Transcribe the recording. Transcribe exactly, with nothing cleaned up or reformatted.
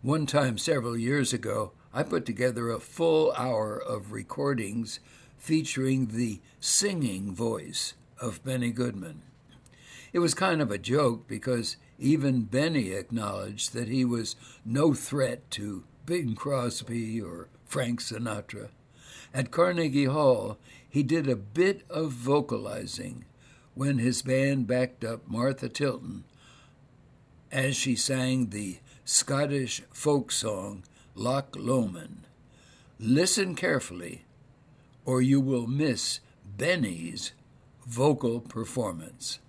One time several years ago, I put together a full hour of recordings featuring the singing voice of Benny Goodman. It was kind of a joke because even Benny acknowledged that he was no threat to Bing Crosby or Frank Sinatra. At Carnegie Hall, he did a bit of vocalizing when his band backed up Martha Tilton as she sang the Scottish folk song Loch Lomond. Listen carefully, or you will miss Benny's vocal performance.